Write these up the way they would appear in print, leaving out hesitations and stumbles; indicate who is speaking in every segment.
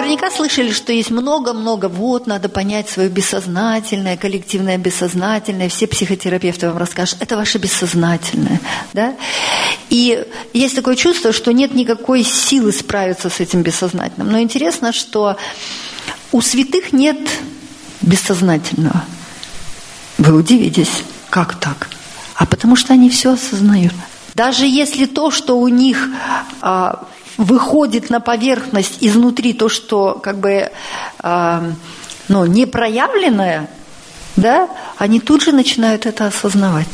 Speaker 1: наверняка слышали, что есть много-много, вот, надо понять свое бессознательное, коллективное бессознательное. Все психотерапевты вам расскажут, это ваше бессознательное. Да? И есть такое чувство, что нет никакой силы справиться с этим бессознательным. Но интересно, что у святых нет бессознательного. Вы удивитесь, как так? А потому что они все осознают. Даже если то, что у них выходит на поверхность изнутри, то, что как бы непроявленное, да, они тут же начинают это осознавать.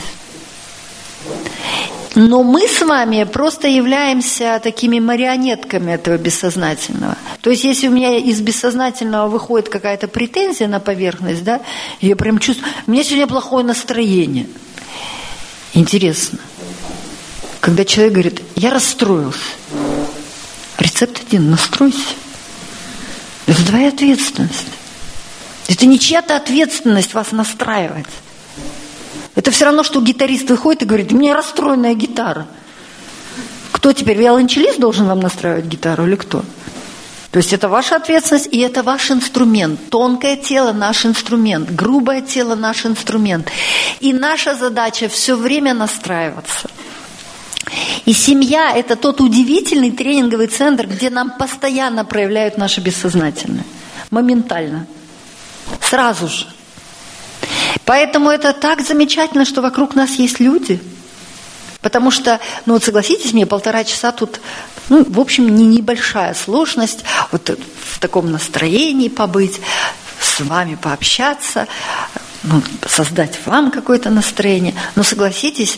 Speaker 1: Но мы с вами просто являемся такими марионетками этого бессознательного. То есть, если у меня из бессознательного выходит какая-то претензия на поверхность, да, я прям чувствую, у меня сегодня плохое настроение. Интересно. Когда человек говорит, я расстроился. Рецепт один, настройся. Это твоя ответственность. Это не чья-то ответственность вас настраивать. Это все равно, что гитарист выходит и говорит, у меня расстроенная гитара. Кто теперь, виолончелист должен вам настраивать гитару или кто? То есть это ваша ответственность, и это ваш инструмент. Тонкое тело – наш инструмент, грубое тело – наш инструмент. И наша задача все время настраиваться. И семья – это тот удивительный тренинговый центр, где нам постоянно проявляют наше бессознательное. Моментально. Сразу же. Поэтому это так замечательно, что вокруг нас есть люди. Потому что, согласитесь мне, 1,5 часа тут, в общем, не небольшая сложность вот в таком настроении побыть, с вами пообщаться, создать вам какое-то настроение. Но согласитесь,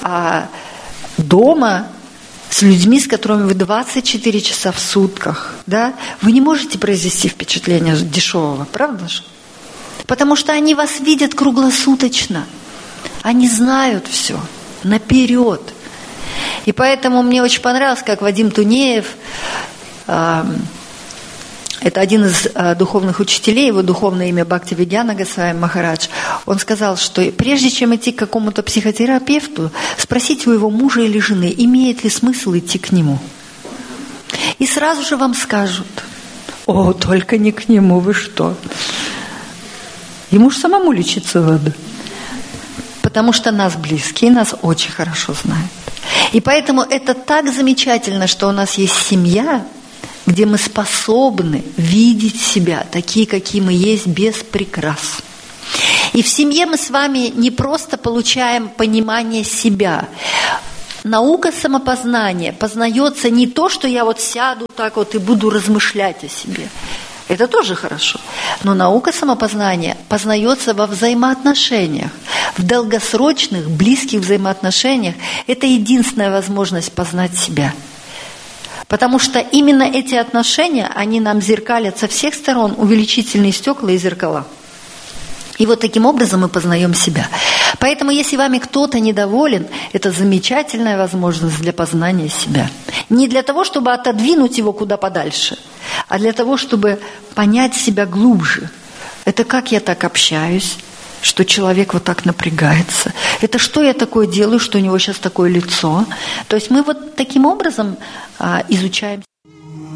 Speaker 1: дома с людьми, с которыми вы 24 часа в сутках, да, вы не можете произвести впечатление дешевого, правда же? Потому что они вас видят круглосуточно. Они знают все наперед. И поэтому мне очень понравилось, как Вадим Тунеев, это один из духовных учителей, его духовное имя Бхактивидьяна Госвами Махарадж, он сказал, что прежде чем идти к какому-то психотерапевту, спросите у его мужа или жены, имеет ли смысл идти к нему. И сразу же вам скажут, о, только не к нему, вы что? Ему же самому лечиться надо. Потому что нас близкие, нас очень хорошо знают. И поэтому это так замечательно, что у нас есть семья, где мы способны видеть себя такие, какие мы есть, без прикрас. И в семье мы с вами не просто получаем понимание себя. Наука самопознания познается не то, что я вот сяду так вот и буду размышлять о себе. Это тоже хорошо. Но наука самопознания познается во взаимоотношениях. В долгосрочных, близких взаимоотношениях это единственная возможность познать себя. Потому что именно эти отношения, они нам зеркалят со всех сторон, увеличительные стекла и зеркала. И вот таким образом мы познаем себя. Поэтому, если вами кто-то недоволен, это замечательная возможность для познания себя. Не для того, чтобы отодвинуть его куда подальше, а для того, чтобы понять себя глубже. Это как я так общаюсь, что человек вот так напрягается. Это что я такое делаю, что у него сейчас такое лицо. То есть мы вот таким образом изучаем.